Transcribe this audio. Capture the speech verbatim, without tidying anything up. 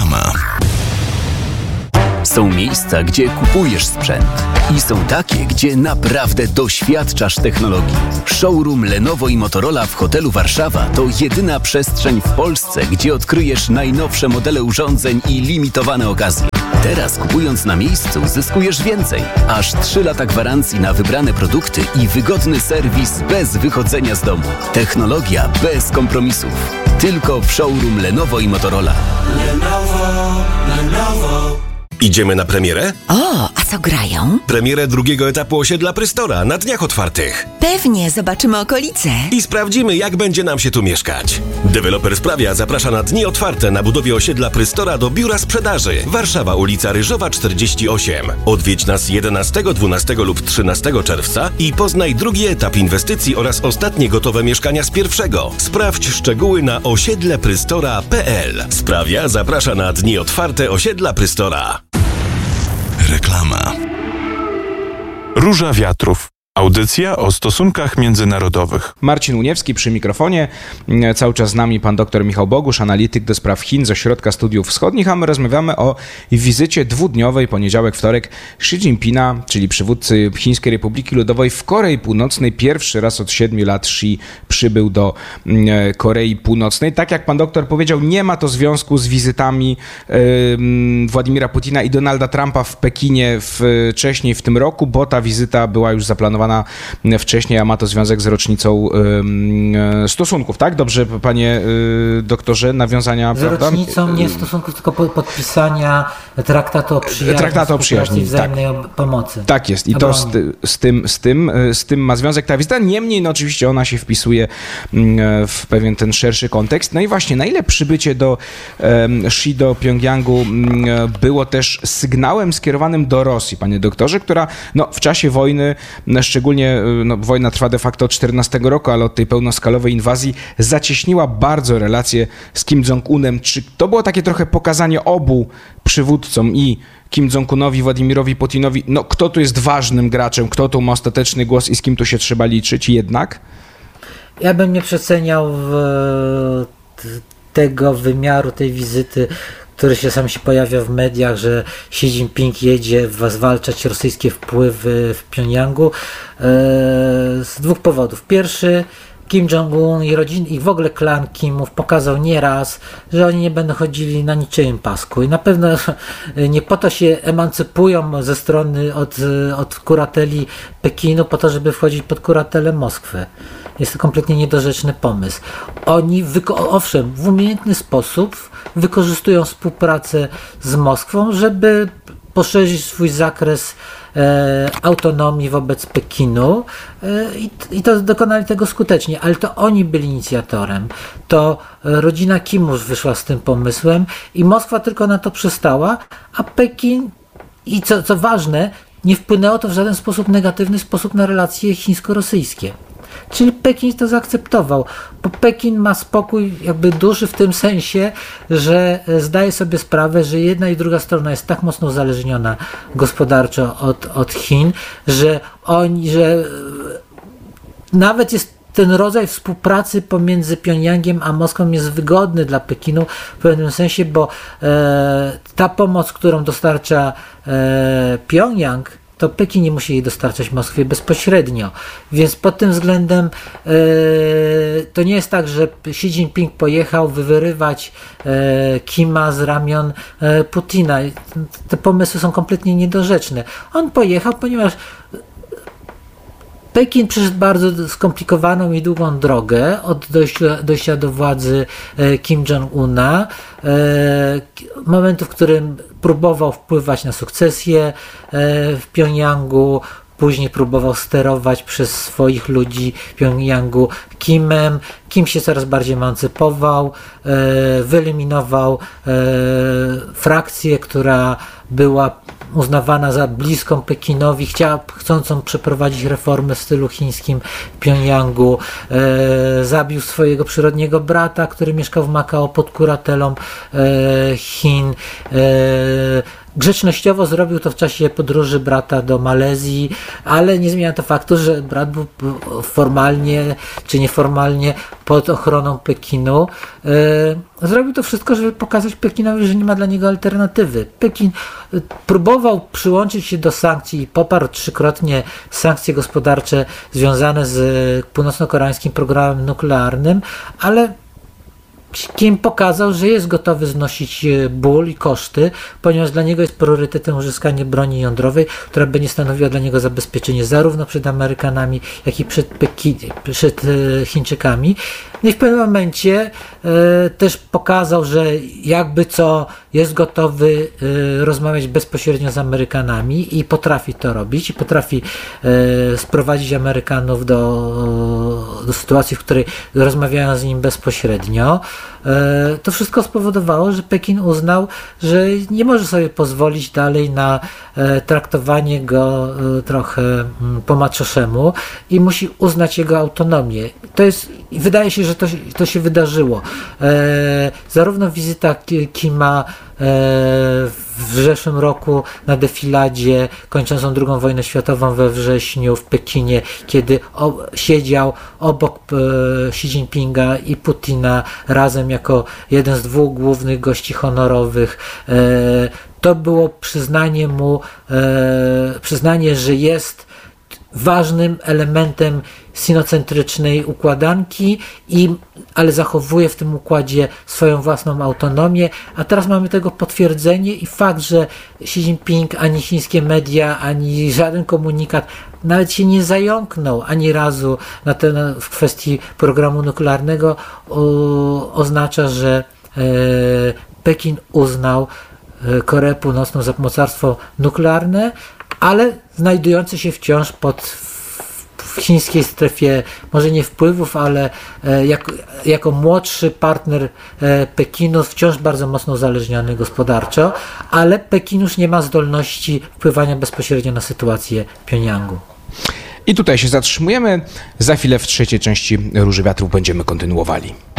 Reklama. Są miejsca, gdzie kupujesz sprzęt i są takie, gdzie naprawdę doświadczasz technologii. Showroom Lenovo i Motorola w hotelu Warszawa to jedyna przestrzeń w Polsce, gdzie odkryjesz najnowsze modele urządzeń i limitowane okazje. Teraz kupując na miejscu zyskujesz więcej. Aż trzy lata gwarancji na wybrane produkty i wygodny serwis bez wychodzenia z domu. Technologia bez kompromisów. Tylko w showroom Lenovo i Motorola. Lenovo, Lenovo. Idziemy na premierę? O, a co grają? Premierę drugiego etapu osiedla Prystora na Dniach Otwartych. Pewnie, zobaczymy okolice. I sprawdzimy, jak będzie nam się tu mieszkać. Deweloper Sprawia zaprasza na Dni Otwarte na budowie osiedla Prystora do biura sprzedaży. Warszawa, ulica Ryżowa czterdzieści osiem. Odwiedź nas jedenastego, dwunastego lub trzynastego czerwca i poznaj drugi etap inwestycji oraz ostatnie gotowe mieszkania z pierwszego. Sprawdź szczegóły na osiedle prystora kropka p l. Sprawia zaprasza na Dni Otwarte osiedla Prystora. Reklama. Róża Wiatrów. Audycja o stosunkach międzynarodowych. Marcin Uniewski przy mikrofonie. Cały czas z nami pan dr Michał Bogusz, analityk do spraw Chin z Ośrodka Studiów Wschodnich, a my rozmawiamy o wizycie dwudniowej, poniedziałek, wtorek, Xi Jinpinga, czyli przywódcy Chińskiej Republiki Ludowej w Korei Północnej. Pierwszy raz od siedmiu lat Xi przybył do Korei Północnej. Tak jak pan doktor powiedział, nie ma to związku z wizytami yy, Władimira Putina i Donalda Trumpa w Pekinie wcześniej w tym roku, bo ta wizyta była już zaplanowana wcześniej, a ma to związek z rocznicą y, stosunków, tak? Dobrze, panie y, doktorze, nawiązania, z prawda? Z rocznicą nie stosunków, tylko podpisania traktatu o przyjaźni, traktatu o przyjaźni, wzajemnej tak. pomocy. Tak jest i to z, z, tym, z, tym, z tym ma związek ta wizyta. Niemniej, no oczywiście ona się wpisuje w pewien ten szerszy kontekst. No i właśnie, na ile przybycie do um, Xi do Pjongjangu było też sygnałem skierowanym do Rosji, panie doktorze, która no, w czasie wojny, szczególnie no, wojna trwa de facto od czternastego roku, ale od tej pełnoskalowej inwazji zacieśniła bardzo relacje z Kim Jong-unem. Czy to było takie trochę pokazanie obu przywódcom, i Kim Jong-unowi, Władimirowi Putinowi, no kto tu jest ważnym graczem, kto tu ma ostateczny głos i z kim tu się trzeba liczyć jednak? Ja bym nie przeceniał w tego wymiaru tej wizyty, który się sam się pojawia w mediach, że Xi Jinping jedzie zwalczać rosyjskie wpływy w Pjongjangu z dwóch powodów. Pierwszy, Kim Jong-un i rodzin i w ogóle klan Kimów pokazał nieraz, że oni nie będą chodzili na niczyim pasku i na pewno nie po to się emancypują ze strony od, od kurateli Pekinu, po to, żeby wchodzić pod kuratelę Moskwy. Jest to kompletnie niedorzeczny pomysł. Oni, wyko- owszem, w umiejętny sposób wykorzystują współpracę z Moskwą, żeby poszerzyć swój zakres e, autonomii wobec Pekinu e, i, i to dokonali tego skutecznie, ale to oni byli inicjatorem. To rodzina Kimów wyszła z tym pomysłem i Moskwa tylko na to przystała, a Pekin, i co, co ważne, nie wpłynęło to w żaden sposób negatywny sposób na relacje chińsko-rosyjskie. Czyli Pekin to zaakceptował, bo Pekin ma spokój jakby duszy w tym sensie, że zdaje sobie sprawę, że jedna i druga strona jest tak mocno uzależniona gospodarczo od, od Chin, że oni, że nawet jest ten rodzaj współpracy pomiędzy Pjongjangiem a Moskwą jest wygodny dla Pekinu w pewnym sensie, bo e, ta pomoc, którą dostarcza e, Pjongjang, to Pekin nie musi jej dostarczać Moskwie bezpośrednio. Więc pod tym względem e, to nie jest tak, że Xi Jinping pojechał wyrywać e, Kima z ramion e, Putina. Te pomysły są kompletnie niedorzeczne. On pojechał, ponieważ Pekin przeszedł bardzo skomplikowaną i długą drogę od dojścia, dojścia do władzy e, Kim Jong-una, e, momentu, w którym próbował wpływać na sukcesję e, w Pjongjangu, później próbował sterować przez swoich ludzi w Pjongjangu Kimem. Kim się coraz bardziej emancypował, e, wyeliminował e, frakcję, która była uznawana za bliską Pekinowi, chciała, chcącą przeprowadzić reformy w stylu chińskim w Pjongjangu, e, zabił swojego przyrodniego brata, który mieszkał w Makao pod kuratelą e, Chin, e, Grzecznościowo zrobił to w czasie podróży brata do Malezji, ale nie zmienia to faktu, że brat był formalnie czy nieformalnie pod ochroną Pekinu. Zrobił to wszystko, żeby pokazać Pekinowi, że nie ma dla niego alternatywy. Pekin próbował przyłączyć się do sankcji i poparł trzykrotnie sankcje gospodarcze związane z północno-koreańskim programem nuklearnym, ale Kim pokazał, że jest gotowy znosić ból i koszty, ponieważ dla niego jest priorytetem uzyskanie broni jądrowej, która będzie stanowiła dla niego zabezpieczenie zarówno przed Amerykanami, jak i przed, Pekin, przed Chińczykami. No i w pewnym momencie e, też pokazał, że jakby co jest gotowy e, rozmawiać bezpośrednio z Amerykanami i potrafi to robić i potrafi e, sprowadzić Amerykanów do, do sytuacji, w której rozmawiają z nim bezpośrednio. E, to wszystko spowodowało, że Pekin uznał, że nie może sobie pozwolić dalej na e, traktowanie go e, trochę m, po macoszemu i musi uznać jego autonomię. To jest, wydaje się, że to, to się wydarzyło. E, zarówno wizyta Kima w zeszłym roku na defiladzie kończącą drugą wojnę światową we wrześniu w Pekinie, kiedy o, siedział obok e, Xi Jinpinga i Putina razem jako jeden z dwóch głównych gości honorowych. E, to było przyznanie mu, e, przyznanie, że jest ważnym elementem sinocentrycznej układanki, i, ale zachowuje w tym układzie swoją własną autonomię, a teraz mamy tego potwierdzenie i fakt, że Xi Jinping, ani chińskie media, ani żaden komunikat nawet się nie zająknął ani razu na ten, w kwestii programu nuklearnego, o, oznacza, że e, Pekin uznał e, Koreę Północną za mocarstwo nuklearne, ale znajdujące się wciąż pod w chińskiej strefie, może nie wpływów, ale e, jako, jako młodszy partner e, Pekinu, wciąż bardzo mocno uzależniony gospodarczo, ale Pekin już nie ma zdolności wpływania bezpośrednio na sytuację Pjongjangu. I tutaj się zatrzymujemy. Za chwilę w trzeciej części Róży Wiatrów będziemy kontynuowali.